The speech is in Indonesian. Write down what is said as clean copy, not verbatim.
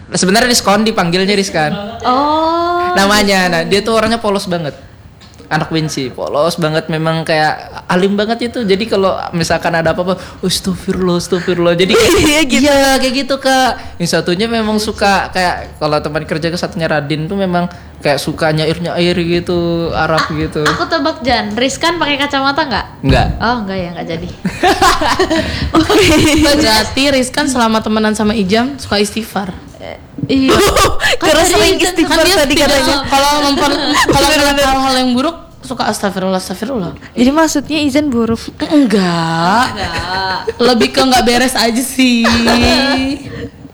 Sebenarnya Rizkon dipanggilnya Rizkan. Oh. Namanya. Nah, dia tuh orangnya polos banget. Anak Winci, polos banget, memang kayak alim banget itu. Jadi kalau misalkan ada apa-apa, astagfirullah. Jadi iya kayak gitu Kak. Yang satunya memang suka kayak kalau teman kerja ke satunya Radin tuh memang kayak suka nyair gitu, Arab gitu. Aku tebak Jan, Rizkan pakai kacamata nggak? Enggak. Oh enggak ya, nggak jadi. Berarti Rizkan selama temenan sama Ijam suka istighfar. Iya. Karena sering istighfar Kan dia tadi katanya. kalau ngeliat hal-hal yang buruk suka astagfirullah. Jadi maksudnya Izan buruk. Enggak. Lebih ke nggak beres aja sih.